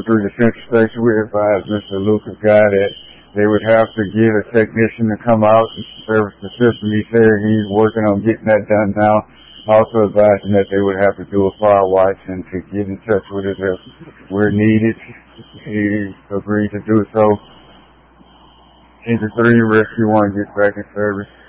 through the central station, we advised Mr. Lucas Guy that they would have to get a technician to come out and service the system. He said he's working on getting that done now. Also advising that they would have to do a fire watch and to get in touch with us if we're needed. He agreed to do so. Engine 3 Rescue 1 gets back in service.